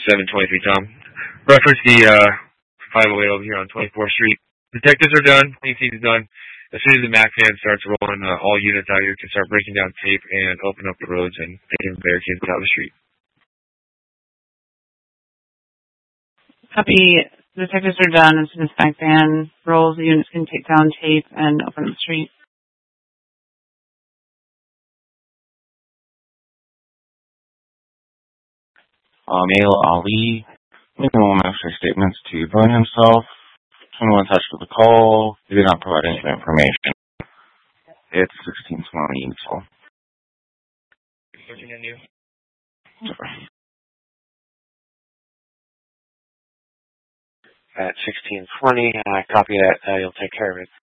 723 Tom. Reference the 508 over here on 24th Street. Detectives are done. PC's done. As soon as the MAC van starts rolling, all units out here can start breaking down tape and open up the roads and taking barricades out of the street. Copy. Detectives are done. As soon as MAC van rolls, the units can take down tape and open up the street. Mail Ali, minimum necessary statements to burn himself. 21 touched with the call. He did not provide any information. It's 1620. So. Searching on you. At 1620, copy that. You'll take care of it.